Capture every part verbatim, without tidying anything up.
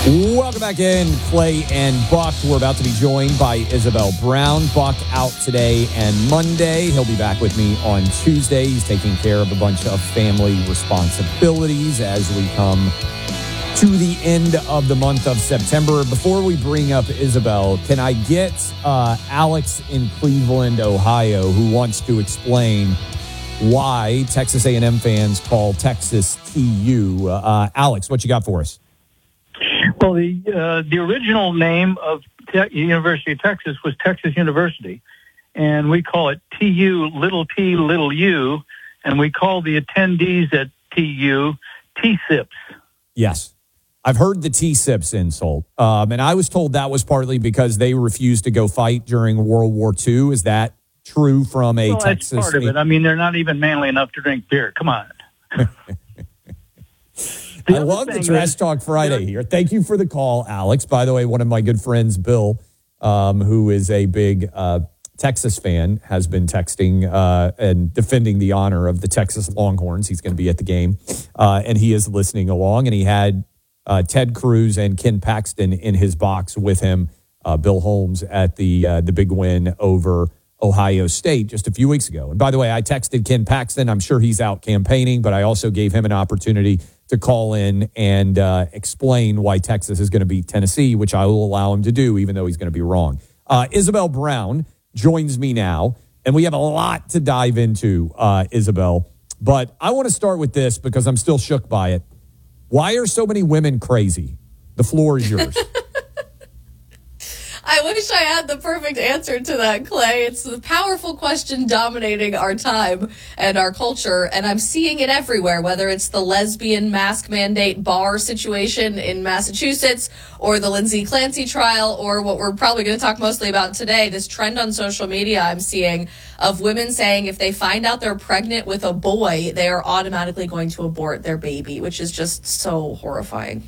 Welcome back in, Clay and Buck. We're about to be joined by Isabel Brown. Buck out today and Monday. He'll be back with me on Tuesday. He's taking care of a bunch of family responsibilities as we come to the end of the month of September. Before we bring up Isabel, can I get uh, Alex in Cleveland, Ohio, who wants to explain why Texas A and M fans call Texas T U? Uh, Alex, what you got for us? Well, the uh, the original name of Te- University of Texas was Texas University, and we call it T U, little t, little u, and we call the attendees at T U T-SIPs. Yes. I've heard the T-SIPs insult, um, and I was told that was partly because they refused to go fight during World War Two. Is that true from a well, Texas? That's part of it. I mean, they're not even manly enough to drink beer. Come on. I love the Trash is, Talk Friday here. Thank you for the call, Alex. By the way, one of my good friends, Bill, um, who is a big uh, Texas fan, has been texting uh, and defending the honor of the Texas Longhorns. He's going to be at the game, uh, and he is listening along. And he had uh, Ted Cruz and Ken Paxton in his box with him, uh, Bill Holmes, at the uh, the big win over Ohio State just a few weeks ago. And by the way, I texted Ken Paxton. I'm sure he's out campaigning, but I also gave him an opportunity to call in and uh, explain why Texas is going to beat Tennessee, which I will allow him to do, even though he's going to be wrong. Uh, Isabel Brown joins me now, and we have a lot to dive into, uh, Isabel. But I want to start with this because I'm still shook by it. Why are so many women crazy? The floor is yours. I wish I had the perfect answer to that, Clay. It's the powerful question dominating our time and our culture, and I'm seeing it everywhere, whether it's the lesbian mask mandate bar situation in Massachusetts or the Lindsay Clancy trial or what we're probably going to talk mostly about today, this trend on social media I'm seeing of women saying if they find out they're pregnant with a boy, they are automatically going to abort their baby, which is just so horrifying.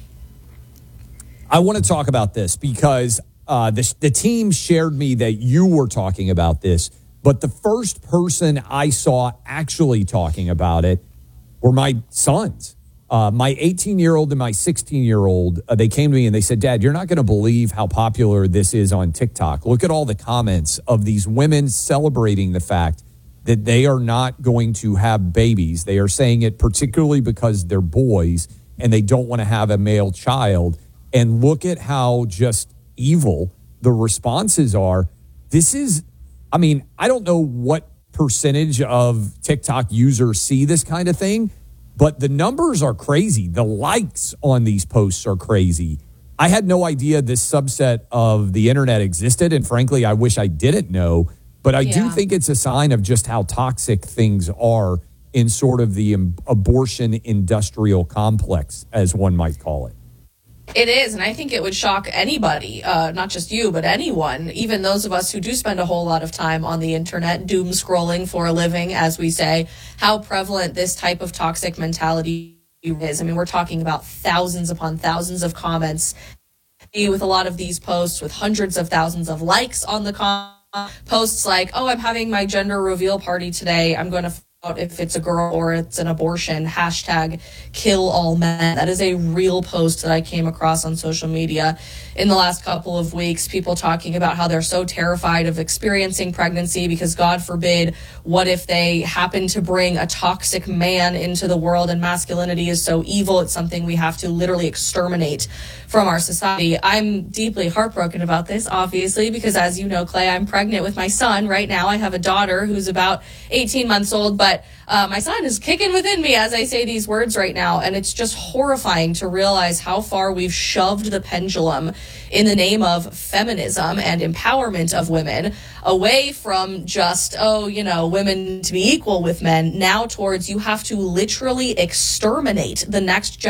I want to talk about this because Uh, the, the team shared me that you were talking about this, but the first person I saw actually talking about it were my sons. Uh, my eighteen-year-old and my sixteen-year-old, uh, they came to me and they said, Dad, you're not going to believe how popular this is on TikTok. Look at all the comments of these women celebrating the fact that they are not going to have babies. They are saying it particularly because they're boys and they don't want to have a male child. And look at how just evil the responses are. This is, I mean, I don't know what percentage of TikTok users see this kind of thing, but the numbers are crazy. The likes on these posts are crazy. I had no idea this subset of the internet existed, and frankly, I wish I didn't know, but I yeah. do think it's a sign of just how toxic things are in sort of the abortion industrial complex, as one might call it. It is, and I think it would shock anybody, uh, not just you, but anyone, even those of us who do spend a whole lot of time on the internet, doom scrolling for a living, as we say, how prevalent this type of toxic mentality is. I mean, we're talking about thousands upon thousands of comments with a lot of these posts with hundreds of thousands of likes on the com- posts like, oh, I'm having my gender reveal party today. I'm going to out if it's a girl or it's an abortion, hashtag kill all men. That is a real post that I came across on social media in the last couple of weeks. People talking about how they're so terrified of experiencing pregnancy because, God forbid, what if they happen to bring a toxic man into the world and masculinity is so evil, it's something we have to literally exterminate from our society. I'm deeply heartbroken about this, obviously, because as you know, Clay, I'm pregnant with my son right now. I have a daughter who's about eighteen months old, but But uh, my son is kicking within me as I say these words right now. And it's just horrifying to realize how far we've shoved the pendulum in the name of feminism and empowerment of women away from just, oh, you know, women to be equal with men, now towards you have to literally exterminate the next generation.